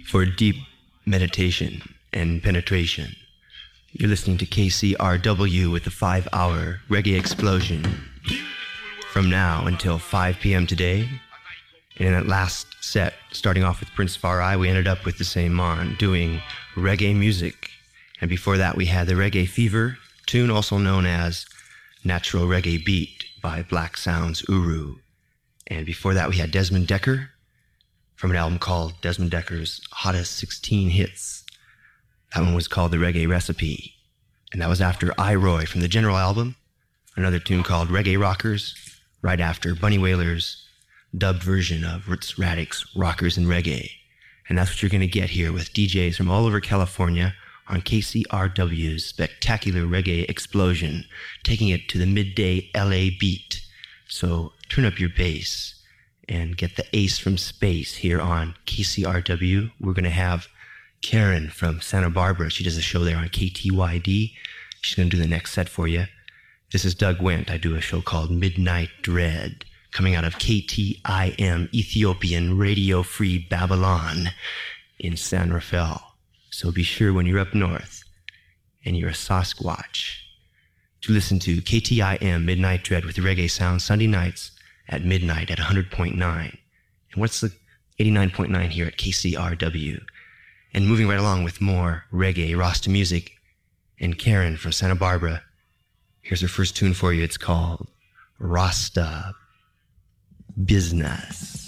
for deep meditation and penetration. You're listening to KCRW with the 5-hour reggae explosion from now until 5 p.m. today. And in that last set, starting off with Prince Farai, we ended up with the same Mon doing reggae music. And before that, we had the Reggae Fever tune, also known as Natural Reggae Beat by Black Sounds Uru. And before that, we had Desmond Dekker from an album called Desmond Dekker's Hottest 16 Hits. That one was called The Reggae Recipe. And that was after I, Roy from the General album, another tune called Reggae Rockers, right after Bunny Wailer's dubbed version of Roots Radix Rockers and Reggae. And that's what you're going to get here with DJs from all over California on KCRW's spectacular reggae explosion, taking it to the midday LA beat. So turn up your bass and get the ace from space here on KCRW. We're going to have Karen from Santa Barbara. She does a show there on KTYD. She's going to do the next set for you. This is Doug Wendt. I do a show called Midnight Dread, coming out of KTIM, Ethiopian Radio Free Babylon in San Rafael. So be sure when you're up north and you're a Sasquatch to listen to KTIM Midnight Dread with the reggae sound Sunday nights at midnight at 100.9. And what's the 89.9 here at KCRW? And moving right along with more reggae, Rasta music, and Karen from Santa Barbara. Here's her first tune for you. It's called Rasta Business.